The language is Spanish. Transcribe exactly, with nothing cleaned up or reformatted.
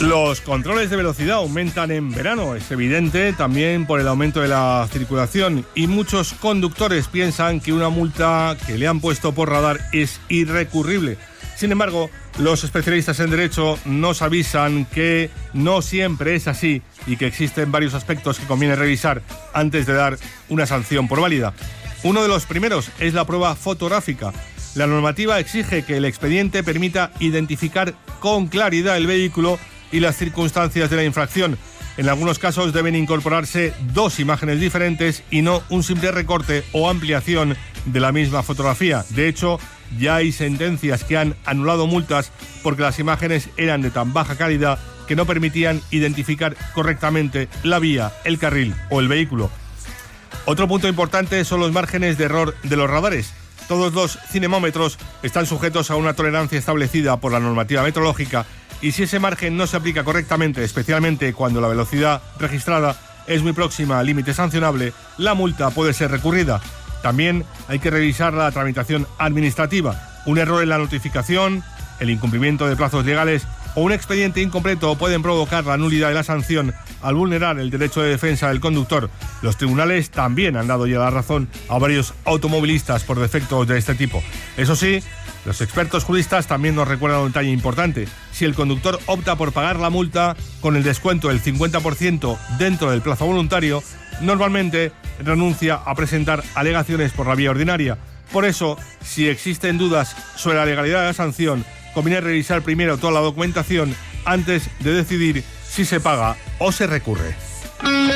Los controles de velocidad aumentan en verano, es evidente, también por el aumento de la circulación, y muchos conductores piensan que una multa que le han puesto por radar es irrecurrible. Sin embargo, los especialistas en derecho nos avisan que no siempre es así y que existen varios aspectos que conviene revisar antes de dar una sanción por válida. Uno de los primeros es la prueba fotográfica. La normativa exige que el expediente permita identificar con claridad el vehículo y las circunstancias de la infracción. En algunos casos deben incorporarse dos imágenes diferentes y no un simple recorte o ampliación de la misma fotografía. De hecho, ya hay sentencias que han anulado multas porque las imágenes eran de tan baja calidad que no permitían identificar correctamente la vía, el carril o el vehículo. Otro punto importante son los márgenes de error de los radares. Todos los cinemómetros están sujetos a una tolerancia establecida por la normativa metrológica, y si ese margen no se aplica correctamente, especialmente cuando la velocidad registrada es muy próxima al límite sancionable, la multa puede ser recurrida. También hay que revisar la tramitación administrativa. Un error en la notificación, el incumplimiento de plazos legales o un expediente incompleto pueden provocar la nulidad de la sanción al vulnerar el derecho de defensa del conductor. Los tribunales también han dado ya la razón a varios automovilistas por defectos de este tipo. Eso sí, los expertos juristas también nos recuerdan un detalle importante. Si el conductor opta por pagar la multa con el descuento del cincuenta por ciento dentro del plazo voluntario, normalmente renuncia a presentar alegaciones por la vía ordinaria. Por eso, si existen dudas sobre la legalidad de la sanción, conviene revisar primero toda la documentación antes de decidir si se paga o se recurre.